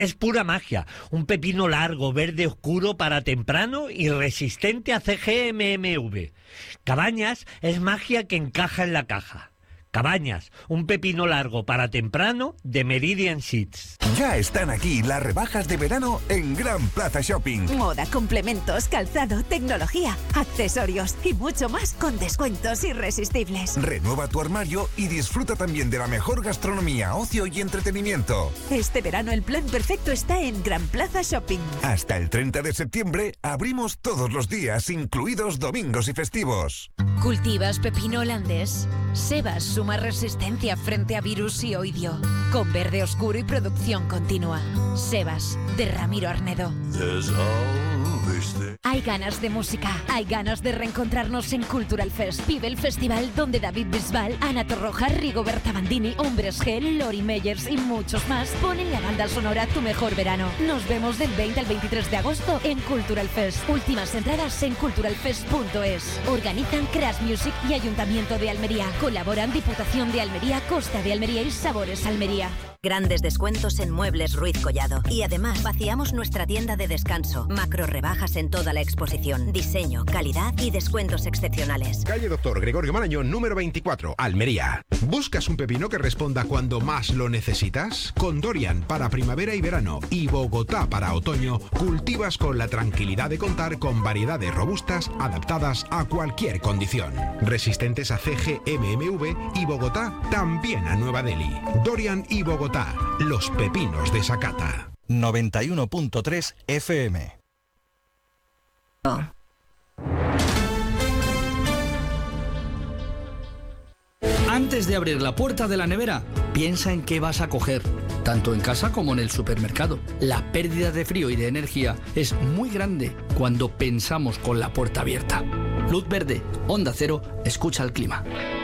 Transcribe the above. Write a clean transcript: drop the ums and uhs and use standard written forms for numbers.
Es pura magia. Un pepino largo, verde oscuro para temprano y resistente a CGMMV. Cabañas es magia que encaja en la caja. Cabañas, un pepino largo para temprano de Meridian Seeds. Ya están aquí las rebajas de verano en Gran Plaza Shopping. Moda, complementos, calzado, tecnología, accesorios y mucho más con descuentos irresistibles. Renueva tu armario y disfruta también de la mejor gastronomía, ocio y entretenimiento. Este verano el plan perfecto está en Gran Plaza Shopping. Hasta el 30 de septiembre abrimos todos los días, incluidos domingos y festivos. ¿Cultivas pepino holandés? Sebas suma resistencia frente a virus y oidio. Con verde oscuro y producción continua. Sebas, de Ramiro Arnedo. Hay ganas de música, hay ganas de reencontrarnos en Cultural Fest. Vive el festival donde David Bisbal, Ana Torroja, Rigoberta Bandini, Hombres G, Lori Meyers y muchos más ponen la banda sonora Tu Mejor Verano. Nos vemos del 20 al 23 de agosto en Cultural Fest. Últimas entradas en culturalfest.es. Organizan Crash Music y Ayuntamiento de Almería. Colaboran Diputación de Almería, Costa de Almería y Sabores Almería. Grandes descuentos en Muebles Ruiz Collado. Y además vaciamos nuestra tienda de descanso. Macro rebajas en toda la exposición. Diseño, calidad y descuentos excepcionales. Calle Doctor Gregorio Marañón, número 24, Almería. ¿Buscas un pepino que responda cuando más lo necesitas? Con Dorian para primavera y verano y Bogotá para otoño, cultivas con la tranquilidad de contar con variedades robustas adaptadas a cualquier condición. Resistentes a CGMMV y Bogotá también a Nueva Delhi. Dorian y Bogotá. Los pepinos de Sakata. 91.3 FM. Antes de abrir la puerta de la nevera, piensa en qué vas a coger, tanto en casa como en el supermercado. La pérdida de frío y de energía es muy grande cuando pensamos con la puerta abierta. Luz verde, Onda Cero, escucha el clima.